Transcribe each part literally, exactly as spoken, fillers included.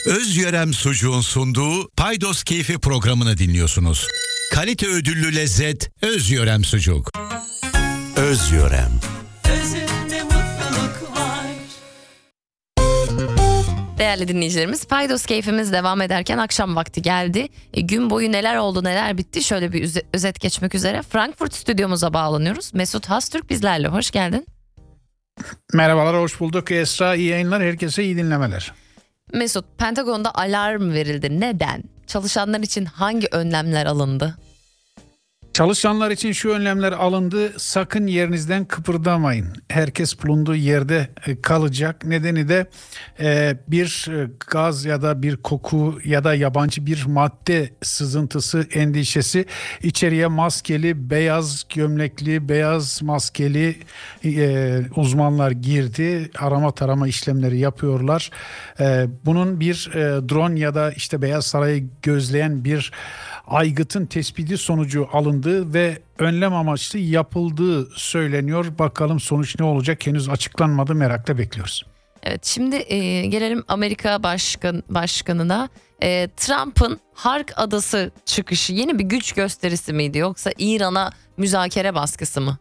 Özyörem Sucuğun sunduğu Paydos Keyfi programını dinliyorsunuz. Kalite ödüllü lezzet Özyörem Sucuk. Özyörem. Özünde mutluluk var. Değerli dinleyicilerimiz, Paydos Keyfimiz devam ederken akşam vakti geldi. E, gün boyu neler oldu neler bitti şöyle bir üze- özet geçmek üzere Frankfurt stüdyomuza bağlanıyoruz. Mesut Hastürk bizlerle, hoş geldin. Merhabalar, hoş bulduk Esra. İyi yayınlar, herkese iyi dinlemeler. Mesut, Pentagon'da alarm verildi. Neden? Çalışanlar için hangi önlemler alındı? Çalışanlar için şu önlemler alındı. Sakın yerinizden kıpırdamayın. Herkes bulunduğu yerde kalacak. Nedeni de e, bir gaz ya da bir koku ya da yabancı bir madde sızıntısı endişesi. İçeriye maskeli, beyaz gömlekli, beyaz maskeli e, uzmanlar girdi. Arama tarama işlemleri yapıyorlar. E, bunun bir e, drone ya da işte Beyaz Saray'ı gözleyen bir aygıtın tespiti sonucu alındığı ve önlem amaçlı yapıldığı söyleniyor. Bakalım sonuç ne olacak, henüz açıklanmadı, merakla bekliyoruz. Evet, şimdi e, gelelim Amerika Başkan, Başkanı'na. E, Trump'ın Hark Adası çıkışı yeni bir güç gösterisi miydi yoksa İran'a müzakere baskısı mı?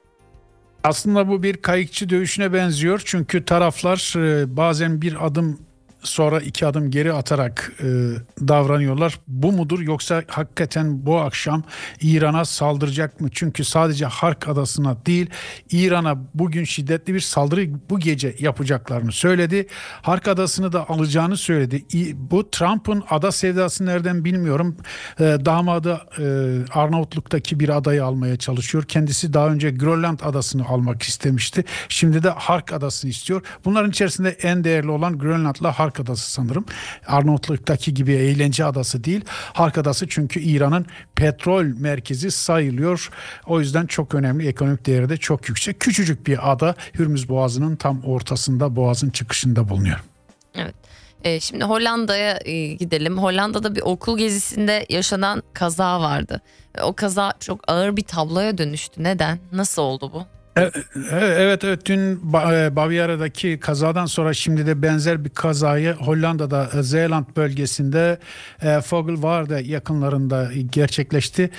Aslında bu bir kayıkçı dövüşüne benziyor. Çünkü taraflar e, bazen bir adım sonra iki adım geri atarak e, davranıyorlar. Bu mudur, yoksa hakikaten bu akşam İran'a saldıracak mı? Çünkü sadece Hark Adası'na değil, İran'a bugün şiddetli bir saldırı bu gece yapacaklarını söyledi. Hark Adası'nı da alacağını söyledi. Bu Trump'ın ada sevdası nereden bilmiyorum. E, damadı e, Arnavutluk'taki bir adayı almaya çalışıyor. Kendisi daha önce Grönland Adası'nı almak istemişti. Şimdi de Hark Adası'nı istiyor. Bunların içerisinde en değerli olan Grönland'la Hark Hark Adası sanırım. Arnavutluk'taki gibi eğlence adası değil. Hark Adası çünkü İran'ın petrol merkezi sayılıyor. O yüzden çok önemli, ekonomik değeri de çok yüksek. Küçücük bir ada, Hürmüz Boğazı'nın tam ortasında, boğazın çıkışında bulunuyor. Evet. E, şimdi Hollanda'ya e, gidelim. Hollanda'da bir okul gezisinde yaşanan kaza vardı. E, o kaza çok ağır bir tabloya dönüştü. Neden? Nasıl oldu bu? Evet evet dün Bavyera'daki kazadan sonra şimdi de benzer bir kazayı Hollanda'da Zeeland bölgesinde Vogelwaarde yakınlarında gerçekleşti.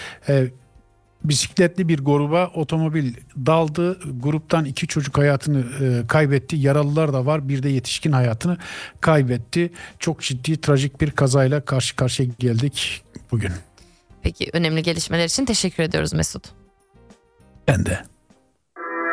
Bisikletli bir gruba otomobil daldı. Gruptan iki çocuk hayatını kaybetti. Yaralılar da var. Bir de yetişkin hayatını kaybetti. Çok ciddi, trajik bir kazayla karşı karşıya geldik bugün. Peki, önemli gelişmeler için teşekkür ediyoruz Mesut. Ben de.